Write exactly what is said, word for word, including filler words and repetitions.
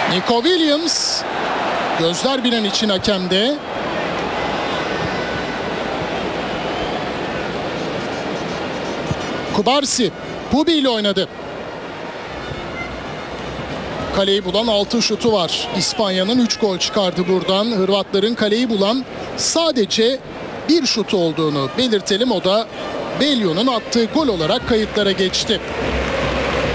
Nico Williams. Gözler binen için hakemde. Kubarsi. Pubi ile oynadı. Kaleyi bulan altı şutu var. İspanya'nın üç gol çıkardı buradan. Hırvatların kaleyi bulan sadece bir şutu olduğunu belirtelim. O da Belio'nun attığı gol olarak kayıtlara geçti.